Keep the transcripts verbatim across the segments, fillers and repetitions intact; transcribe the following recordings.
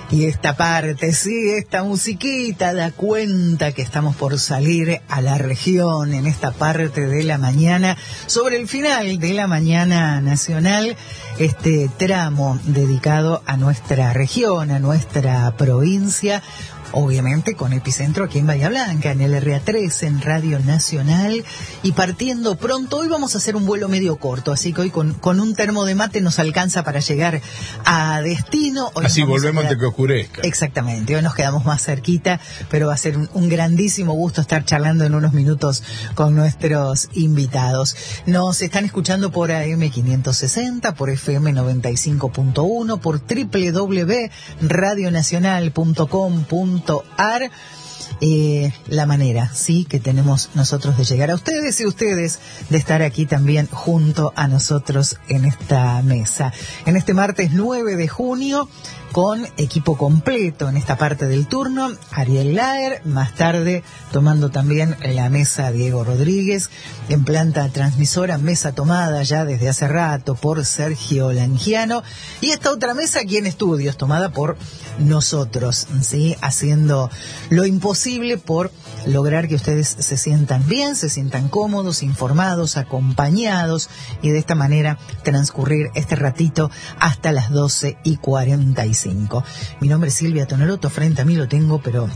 Y esta parte, sí, esta musiquita da cuenta que estamos por salir a la región en esta parte de la mañana, sobre el final de la mañana nacional, este tramo dedicado a nuestra región, a nuestra provincia, obviamente con epicentro aquí en Bahía Blanca, en el R A tres, en Radio Nacional, y partiendo pronto. Hoy vamos a hacer un vuelo medio corto, así que hoy con, con un termo de mate nos alcanza para llegar a destino. Hoy así volvemos antes que oscurezca. Exactamente, hoy nos quedamos más cerquita, pero va a ser un, un grandísimo gusto estar charlando en unos minutos con nuestros invitados. Nos están escuchando por A M quinientos sesenta, por F M noventa y cinco punto uno, por doble u doble u doble u punto radio nacional punto com punto ar. Eh, la manera, sí, que tenemos nosotros de llegar a ustedes y ustedes de estar aquí también junto a nosotros en esta mesa. En este martes nueve de junio, con equipo completo en esta parte del turno, Ariel Laer, más tarde tomando también la mesa Diego Rodríguez, en planta transmisora, mesa tomada ya desde hace rato por Sergio Langiano, y esta otra mesa aquí en estudios, tomada por nosotros, ¿sí? Haciendo lo imposible por lograr que ustedes se sientan bien, se sientan cómodos, informados, acompañados, y de esta manera transcurrir este ratito hasta las doce y cuarenta y cinco. Mi nombre es Silvia Toneroto, frente a mí lo tengo, pero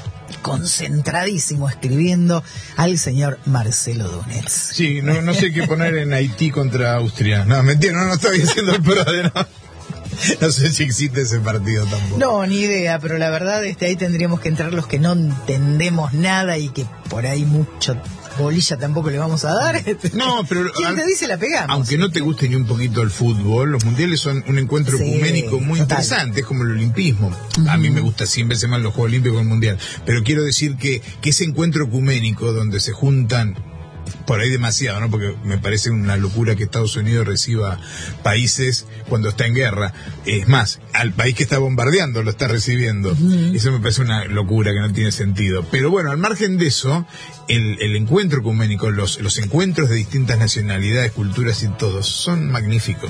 concentradísimo, escribiendo al señor Marcelo Dunels. Sí, no, no sé qué poner en Haití contra Austria. No, mentira, no, no estoy haciendo el PRODE, no. No sé si existe ese partido tampoco. No, ni idea, pero la verdad este ahí tendríamos que entrar los que no entendemos nada y que por ahí mucho bolilla tampoco le vamos a dar. No, pero ¿quién te dice la pegamos? Aunque no te guste ni un poquito el fútbol, los mundiales son un encuentro sí, ecuménico muy total. Interesante, es como el olimpismo. Uh-huh. A mí me gusta cien veces más los Juegos Olímpicos que el mundial, pero quiero decir que, que ese encuentro ecuménico donde se juntan por ahí demasiado, ¿no? Porque me parece una locura que Estados Unidos reciba países cuando está en guerra. Es más, al país que está bombardeando lo está recibiendo. Uh-huh. Eso me parece una locura que no tiene sentido. Pero bueno, al margen de eso, el, el encuentro ecuménico, los, los encuentros de distintas nacionalidades, culturas y todos, son magníficos.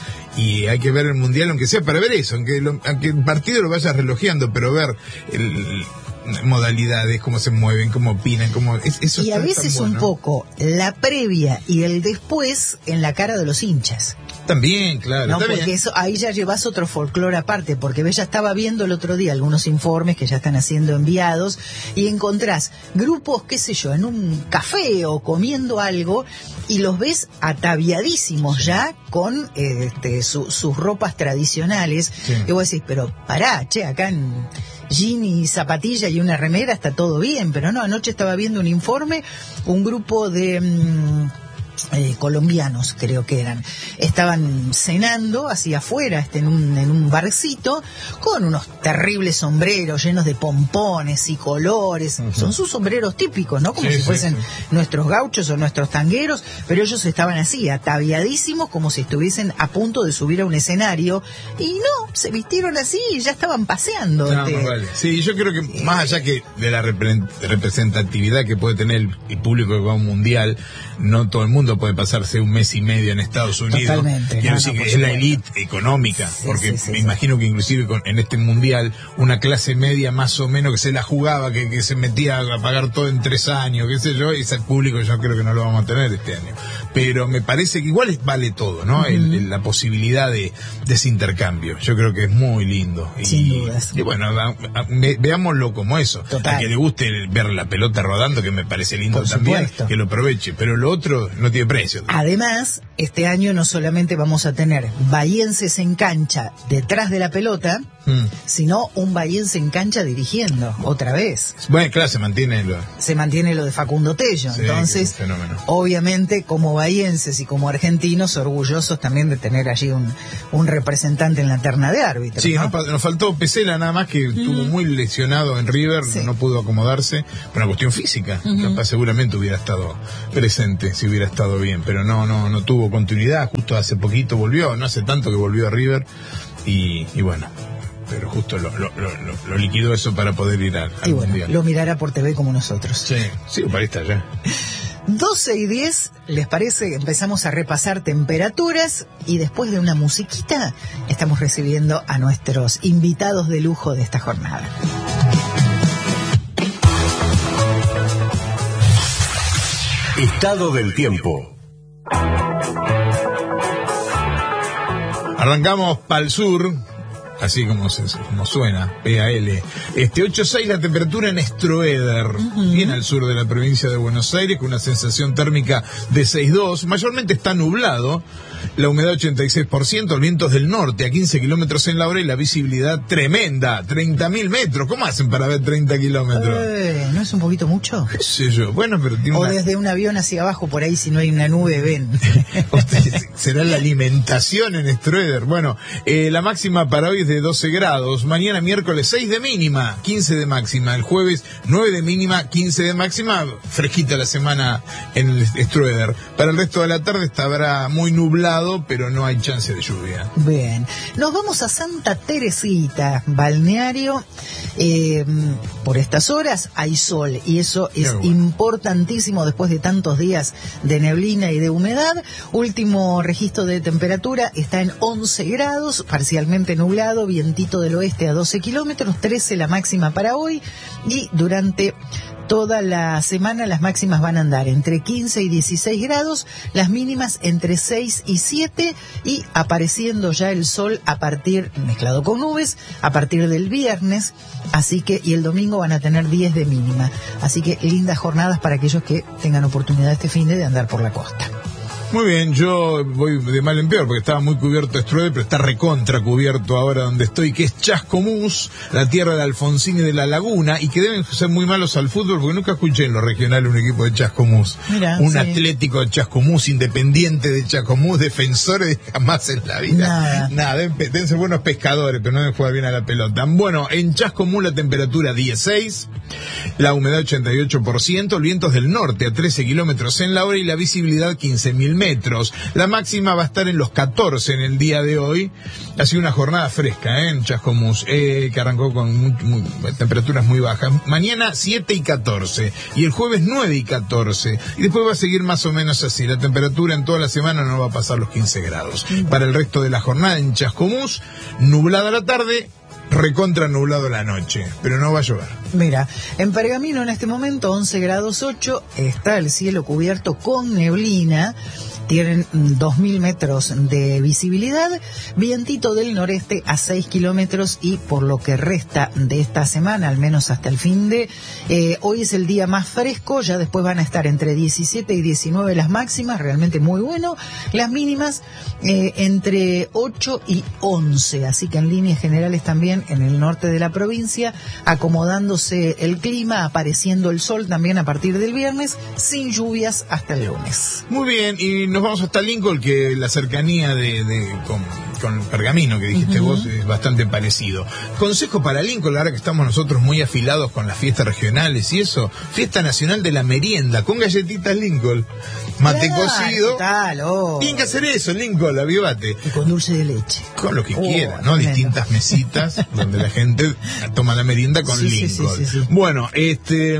Y hay que ver el mundial, aunque sea para ver eso, aunque, lo, aunque el partido lo vayas relojeando, pero ver el... modalidades, cómo se mueven, cómo opinan, cómo es, eso y a veces bueno. Un poco la previa y el después en la cara de los hinchas. También, claro. No, está porque bien. Eso, ahí ya llevas otro folclore aparte, porque ya estaba viendo el otro día algunos informes que ya están siendo enviados y encontrás grupos, qué sé yo, en un café o comiendo algo y los ves ataviadísimos ya con eh, este, su, sus ropas tradicionales. Sí. Y vos decís, pero pará, che, acá en jean y zapatilla y una remera está todo bien, pero no, anoche estaba viendo un informe, un grupo de mmm, eh, colombianos creo que eran, estaban cenando hacia afuera este, en, un, en un barcito con unos terribles sombreros llenos de pompones y colores. Uh-huh. Son sus sombreros típicos, ¿no? Como sí, si fuesen sí, sí. nuestros gauchos o nuestros tangueros, pero ellos estaban así, ataviadísimos, como si estuviesen a punto de subir a un escenario, y no, se vistieron así y ya estaban paseando. No, este... vale. Sí, yo creo que sí. Más allá que de la repre- representatividad que puede tener el, el público que va a un mundial, no todo el mundo puede pasarse un mes y medio en Estados Unidos. Totalmente. Quiero no, decir no, que es supuesto. la élite económica, sí, porque sí, sí, me sí. imagino que inclusive con, en este mundial, una clase media más o menos que se la jugaba, que, que se metía a pagar todo en tres años, qué sé yo, ese público yo creo que no lo vamos a tener este año. Pero me parece que igual es, vale todo, ¿no? Uh-huh. el, el, la posibilidad de, de ese intercambio. Yo creo que es muy lindo. Y, Sin dudas. Y bueno, a, a, me, veámoslo como eso. Total. A que le guste ver la pelota rodando, que me parece lindo Por también, supuesto. que lo aproveche. Pero lo otro no tiene precio. Además, este año no solamente vamos a tener bahienses en cancha detrás de la pelota, mm. sino un bahiense en cancha dirigiendo otra vez. Bueno, claro, se mantiene lo... Se mantiene lo de Facundo Tello. Sí, entonces, obviamente, como bahienses y como argentinos, orgullosos también de tener allí un, un representante en la terna de árbitros. Sí, ¿no? nos, nos faltó Pesela nada más, que mm. estuvo muy lesionado en River, sí. no pudo acomodarse, por una cuestión física. Uh-huh. Capaz seguramente hubiera estado presente si hubiera estado bien, pero no, no, no tuvo continuidad. Justo hace poquito volvió, no hace tanto que volvió a River y, y bueno, pero justo lo, lo, lo, lo liquidó eso para poder ir al, al y bueno, mundial. Lo mirará por T V como nosotros. Sí, sí, para ahí está ya. doce y diez, ¿les parece? Empezamos a repasar temperaturas y después de una musiquita estamos recibiendo a nuestros invitados de lujo de esta jornada. Estado del tiempo. Arrancamos para el sur, así como, se, como suena, P A L. Este, ocho seis la temperatura en Estroeder, uh-huh. bien al sur de la provincia de Buenos Aires, con una sensación térmica de seis dos. Mayormente está nublado, la humedad ochenta y seis por ciento, el viento es del norte a quince kilómetros en la hora y la visibilidad tremenda, treinta mil metros. ¿Cómo hacen para ver treinta kilómetros? Eh, ¿No es un poquito mucho? ¿Qué sé yo? Bueno, pero tiene O una... desde un avión hacia abajo, por ahí, si no hay una nube, ven. Será la alimentación en Estroeder. Bueno, eh, la máxima para hoy es de doce grados. Mañana miércoles seis de mínima, quince de máxima. El jueves nueve de mínima, quince de máxima. Fresquita la semana en el Estroeder. Para el resto de la tarde estará muy nublado, pero no hay chance de lluvia. Bien, nos vamos a Santa Teresita, balneario. Eh, por estas horas hay sol y eso es bueno. importantísimo después de tantos días de neblina y de humedad. Último registro de temperatura está en once grados, parcialmente nublado, vientito del oeste a doce kilómetros, trece la máxima para hoy, y durante toda la semana las máximas van a andar entre quince y dieciséis grados, las mínimas entre seis y siete, y apareciendo ya el sol a partir, mezclado con nubes, a partir del viernes, así que, y el domingo van a tener diez de mínima, así que lindas jornadas para aquellos que tengan oportunidad este fin de, de andar por la costa. Muy bien, yo voy de mal en peor porque estaba muy cubierto Estroeder, pero está recontra cubierto ahora donde estoy, que es Chascomús, la tierra de Alfonsín y de la Laguna, y que deben ser muy malos al fútbol porque nunca escuché en lo regional un equipo de Chascomús. Mirá, un sí. Atlético de Chascomús, Independiente de Chascomús, defensores jamás en la vida. Nada. Nada, deben, deben ser buenos pescadores, pero no deben jugar bien a la pelota. Bueno, en Chascomús la temperatura dieciséis, la humedad ochenta y ocho por ciento, el viento es del norte a trece kilómetros en la hora y la visibilidad quince mil metros. La máxima va a estar en los catorce en el día de hoy. Ha sido una jornada fresca ¿eh? en Chascomús, eh, que arrancó con muy, muy, temperaturas muy bajas. Mañana siete y catorce y el jueves nueve y catorce. Y después va a seguir más o menos así. La temperatura en toda la semana no va a pasar los quince grados. Para el resto de la jornada en Chascomús, nublada la tarde, recontra nublado la noche, pero no va a llover. Mira, en Pergamino en este momento once grados ocho, está el cielo cubierto con neblina, tienen dos mil metros de visibilidad, vientito del noreste a seis kilómetros, y por lo que resta de esta semana, al menos hasta el fin de, eh, hoy es el día más fresco, ya después van a estar entre diecisiete y diecinueve las máximas, realmente muy bueno, las mínimas eh, entre ocho y once, así que en líneas generales también en el norte de la provincia, acomodándose el clima, apareciendo el sol también a partir del viernes, sin lluvias hasta el lunes. Muy bien, y nos vamos hasta Lincoln, que la cercanía de, de con, con Pergamino que dijiste uh-huh. vos es bastante parecido. Consejo para Lincoln, ahora que estamos nosotros muy afilados con las fiestas regionales y eso, fiesta nacional de la merienda con galletitas Lincoln, mate claro, cocido. Tal, oh. Tienen que hacer eso, Lincoln, avivate. Y con dulce de leche. Con lo que oh, quieran, ¿no? Tremendo. Distintas mesitas donde la gente toma la merienda con sí, Lincoln. Sí, sí, sí, sí. Bueno, este,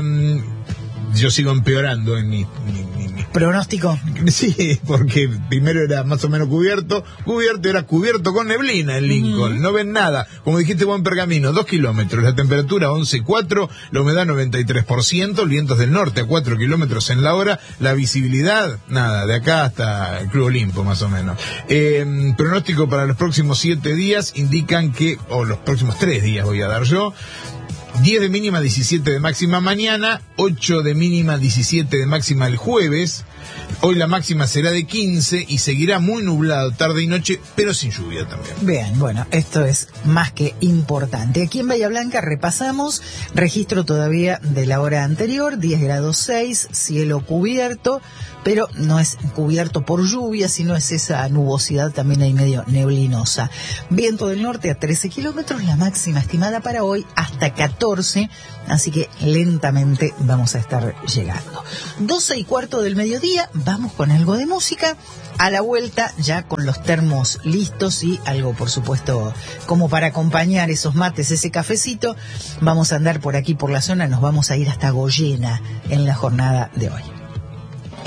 yo sigo empeorando en mi, mi, mi pronóstico. Sí, porque primero era más o menos cubierto, cubierto era cubierto con neblina en Lincoln, uh-huh. no ven nada. Como dijiste vos en Pergamino, dos kilómetros, la temperatura once coma cuatro, la humedad noventa y tres por ciento, el viento es del norte a cuatro kilómetros en la hora, la visibilidad, nada, de acá hasta el Club Olimpo más o menos. Eh, pronóstico para los próximos siete días indican que, o los próximos tres días voy a dar yo, diez de mínima, diecisiete de máxima mañana, ocho de mínima, diecisiete de máxima el jueves. Hoy la máxima será de quince y seguirá muy nublado tarde y noche, pero sin lluvia también. Bien, bueno, esto es más que importante. Aquí en Bahía Blanca repasamos, registro todavía de la hora anterior, diez grados seis, cielo cubierto, pero no es cubierto por lluvia, sino es esa nubosidad también ahí medio neblinosa. Viento del norte a trece kilómetros, la máxima estimada para hoy hasta catorce, así que lentamente vamos a estar llegando. doce y cuarto del mediodía, vamos con algo de música. A la vuelta, ya con los termos listos y algo, por supuesto, como para acompañar esos mates, ese cafecito, vamos a andar por aquí por la zona, nos vamos a ir hasta Goyena en la jornada de hoy.